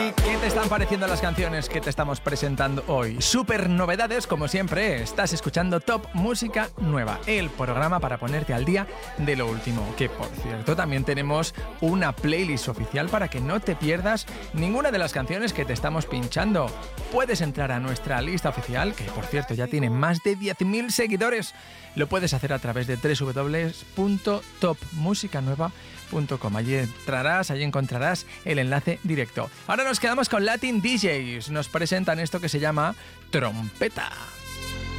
¿Qué te están pareciendo las canciones que te estamos presentando hoy? Súper novedades, como siempre. Estás escuchando Top Música Nueva, el programa para ponerte al día de lo último. Que, por cierto, también tenemos una playlist oficial para que no te pierdas ninguna de las canciones que te estamos pinchando. Puedes entrar a nuestra lista oficial, que, por cierto, ya tiene más de 10.000 seguidores. Lo puedes hacer a través de www.topmusicanueva.com. Allí encontrarás el enlace directo. Ahora nos quedamos con Latin DJs. Nos presentan esto que se llama Trompeta.